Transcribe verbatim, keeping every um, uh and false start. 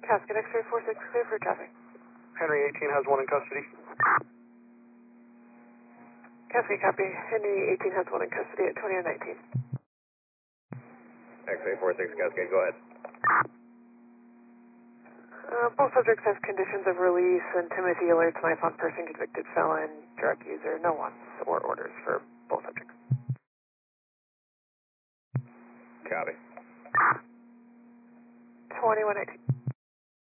Casket X-ray four six, clear for traffic. Henry eighteen has one in custody. Casket copy. Henry eighteen has one in custody at twenty and nineteen. X-ray four six, Cascade, go ahead. Uh, both subjects have conditions of release and Timothy alerts knife on person, convicted felon, drug user, no wants or orders for both subjects. Copy. twenty-one nineteen.